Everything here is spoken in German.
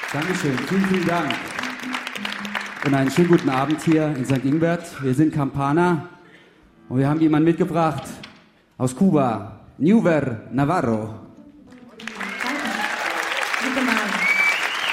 Dankeschön, vielen, vielen Dank. Und einen schönen guten Abend hier in St. Ingbert. Wir sind Campana und wir haben jemanden mitgebracht aus Kuba, Nuver Navarro.